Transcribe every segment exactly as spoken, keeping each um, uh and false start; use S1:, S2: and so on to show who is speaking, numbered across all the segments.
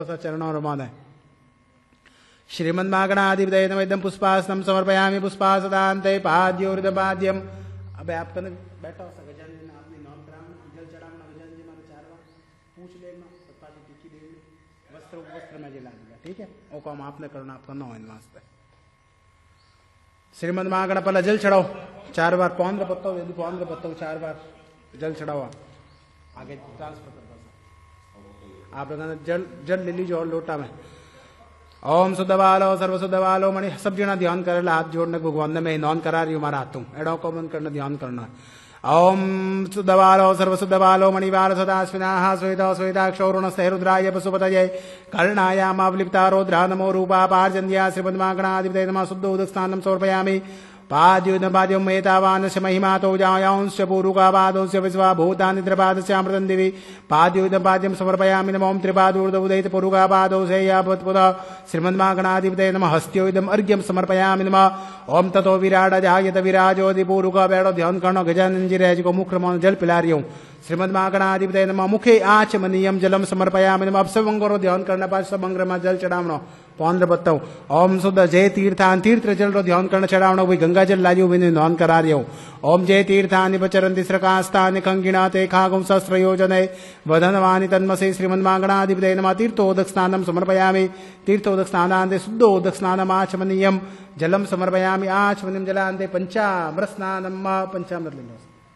S1: चरणोरमादय श्रीमन्मागणाधिपतये नमः। इदं पुष्पासनं समर्पयामि। पुष्पासदान्ते पाद्योर्धपाद्यम। अब आप कने बैठो गजान जी ने आपने नॉन कराना जल चढ़ाना गजान जी मारे चार बार पूछ लेना पप्पा जी टिकी दे वस्त्र वस्त्र में जला दिया। ठीक है वो काम आपने करना आपका नौ इन वास्ते। श्रीमन्मागण पहले जल चढ़ाओ चार बार पौंद्र पत्तों यदि पौंद्र पत्तों चार बार जल चढ़ाओ। आगे ट्रांसफर कर आप लोगों ने जल जल ले लीजिए और लोटा में। ओम शुद्ध वालो सर्व शुद्ध वालो मणि सब जना ध्यान करे हाथ जोड़ने भगवान ने मैं नॉन करा रही हूँ हमारा हाथों एडो को बंद करना ध्यान करना। ओम शुद्ध वालो सर्व शुद्ध वालो मणि वाल सदा स्विना स्वेता स्वेता क्षौरुण रुद्राय पशुपतये कर्णायामावलिप्ता रौद्रा नमो रूपा पार्जन्या श्रीमन्मागणाधिपतये नमः। शुद्ध उदक स्नानं समर्पयामि। पाद्युदपाद्यं मेतावानस्य महिमातो जायांश्च पूरुकापादोऽस्य विश्वा भूतानि त्रिपादस्यामृतं दिवि पाद्युदपाद्यं समर्पयामि। नमो त्रिपादोर्धउदयित पूरुकापादोऽशय्यापत्पुत श्रीमन्मागणाधिपतये नमः। हस्त्योदम अर्घ्यं समर्पयामि। नमः। ओम ततो विराट जायत विराजोदि पूरुका बैठो ध्यान करनो गजानन जी रह को मुख रमो जल पिला रही हूं। श्रीमन्मागणाधिपतये नमः। मुखे आचमनीयं जलम समर्पयामि। नमः। अब सब अंगों ध्यान करना पास सब अंग में जल चढ़ावनो पौंद्र बत्तौ। ओम शुद्ध जय तीर्थान तीर्थ जल रो ध्यान करना चढ़ावनो वही गंगा जल लाजू भी ध्यान करा रही हूं। ओम जय तीर्थानि पचरन्ति स्रकास्तानि खंगिणा ते खागुं सहस्र योजने वदनवानि तन्मसे श्रीमन्मागणाधिपतये नमः। तीर्थोदक स्नानं समर्पयामि। तीर्थोदक स्नानान्ते शुद्धोदक स्नानम् आचमनीयं जलम समर्पयामि। आचमनीयं जलान्ते पंचामृत स्नानम् पंचामृत ले लो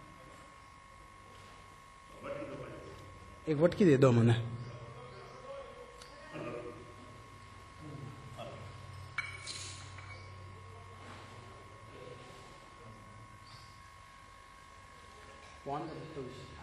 S1: एक वटकी दे दो मने। One, two,